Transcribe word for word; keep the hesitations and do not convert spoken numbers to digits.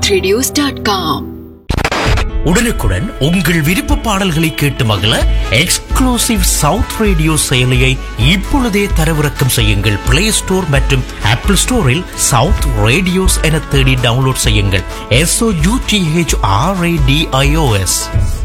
South radios dot com. உடனுக்குடன் உங்கள் விருப்ப பாடல்களை கேட்டு மகிழ எக்ஸ்க்ளூசிவ் சவுத் ரேடியோ செயலியை இப்பொழுதே தரவிறக்கம் செய்யுங்கள். பிளே ஸ்டோர் மற்றும் ஆப்பிள் ஸ்டோரில் சவுத் ரேடியோஸ் என தேடி டவுன்லோட் செய்யுங்கள். S O you D H R A D I O S.